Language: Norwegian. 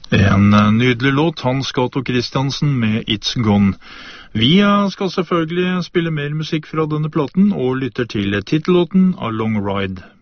En nydelig låt, Hans Cato Christiansen med It's Gone. Vi skal selvfølgelig spille mer musikk fra denne platen og lytter til titellåten A Long Ride